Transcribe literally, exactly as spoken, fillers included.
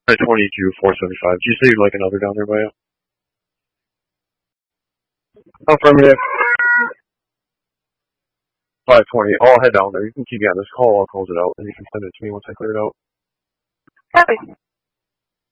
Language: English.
At twenty-two, four seventy-five. Do you say you'd like another down there by you? Affirmative. five twenty. I'll head down there. You can keep getting this call. I'll close it out, and you can send it to me once I clear it out. Copy.